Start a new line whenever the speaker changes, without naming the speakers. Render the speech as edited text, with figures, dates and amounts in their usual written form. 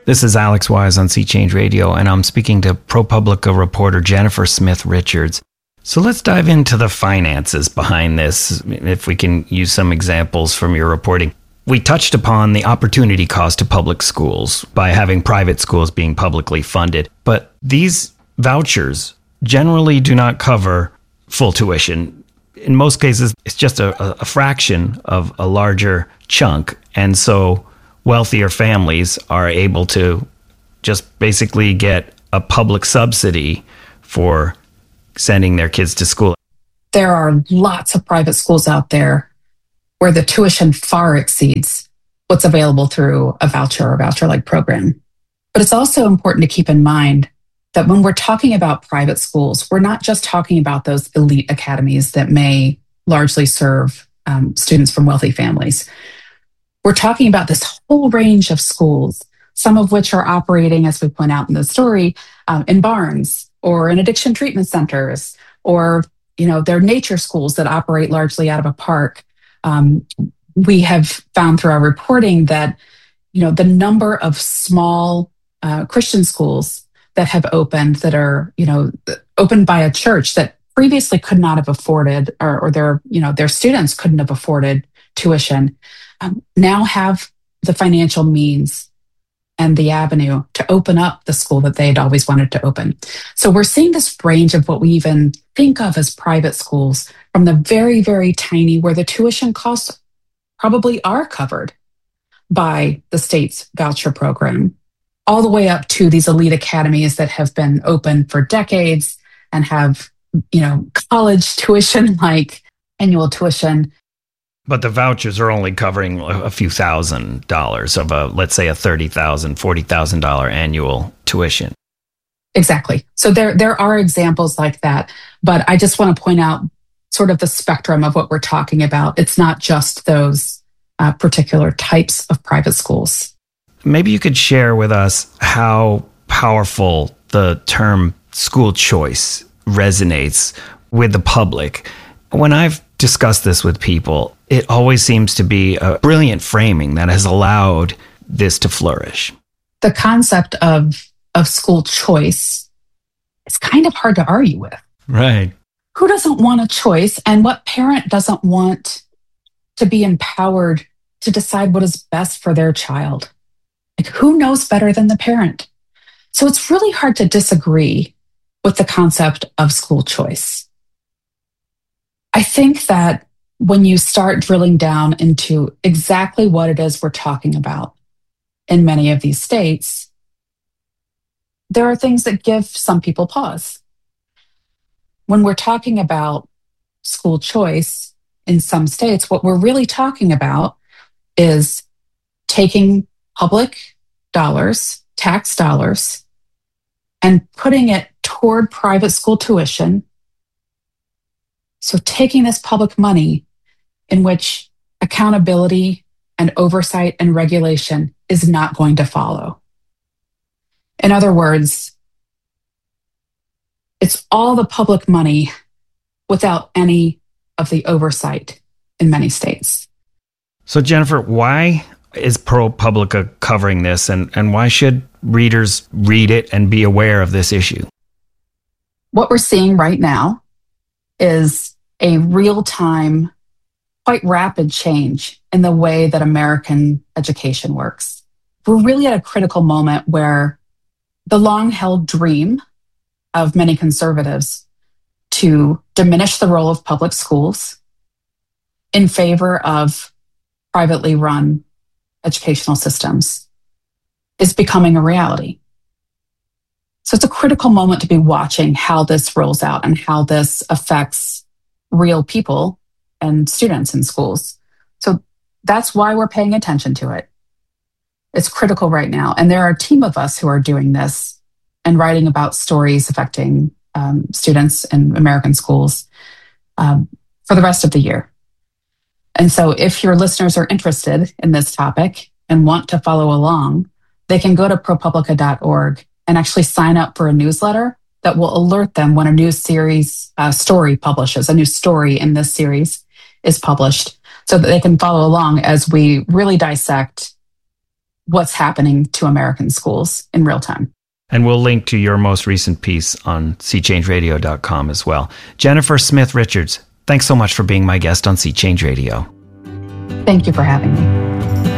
This is Alex Wise on Sea Change Radio, and I'm speaking to ProPublica reporter Jennifer Smith Richards. So let's dive into the finances behind this, if we can use some examples from your reporting. We touched upon the opportunity cost to public schools by having private schools being publicly funded, but these vouchers generally do not cover full tuition. In most cases, it's just a fraction of a larger chunk, and so wealthier families are able to just basically get a public subsidy for sending their kids to school.
There are lots of private schools out there where the tuition far exceeds what's available through a voucher or voucher-like program. But it's also important to keep in mind that when we're talking about private schools, we're not just talking about those elite academies that may largely serve students from wealthy families. We're talking about this whole range of schools, some of which are operating, as we point out in the story, in barns or in addiction treatment centers, or they're nature schools that operate largely out of a park. We have found through our reporting that the number of small Christian schools that have opened, that are opened by a church that previously could not have afforded, or their students couldn't have afforded tuition, now have the financial means and the avenue to open up the school that they had always wanted to open. So we're seeing this range of what we even think of as private schools, from the very, very tiny, where the tuition costs probably are covered by the state's voucher program, all the way up to these elite academies that have been open for decades and have, college tuition, like annual tuition.
But the vouchers are only covering a few $1,000s of let's say a $30,000, $40,000 annual tuition.
Exactly. So there are examples like that, but I just want to point out sort of the spectrum of what we're talking about. It's not just those particular types of private schools.
Maybe you could share with us how powerful the term school choice resonates with the public. When I've discussed this with people, it always seems to be a brilliant framing that has allowed this to flourish.
The concept of school choice is kind of hard to argue with.
Right.
Who doesn't want a choice, and what parent doesn't want to be empowered to decide what is best for their child? Like, who knows better than the parent? So it's really hard to disagree with the concept of school choice. I think that when you start drilling down into exactly what it is we're talking about in many of these states, there are things that give some people pause. When we're talking about school choice in some states, what we're really talking about is taking public dollars, tax dollars, and putting it toward private school tuition. So taking this public money in which accountability and oversight and regulation is not going to follow. In other words, it's all the public money without any of the oversight in many states.
So Jennifer, why is ProPublica covering this, and why should readers read it and be aware of this issue?
What we're seeing right now is a real-time, quite rapid change in the way that American education works. We're really at a critical moment where the long-held dream of many conservatives to diminish the role of public schools in favor of privately run educational systems is becoming a reality. So it's a critical moment to be watching how this rolls out and how this affects real people and students in schools. So that's why we're paying attention to it. It's critical right now. And there are a team of us who are doing this and writing about stories affecting students in American schools for the rest of the year. And so if your listeners are interested in this topic and want to follow along, they can go to ProPublica.org and actually sign up for a newsletter that will alert them when a new series story publishes, a new story in this series is published, so that they can follow along as we really dissect what's happening to American schools in real time.
And we'll link to your most recent piece on SeeChangeRadio.com as well. Jennifer Smith Richards, thanks so much for being my guest on Sea Change Radio.
Thank you for having me.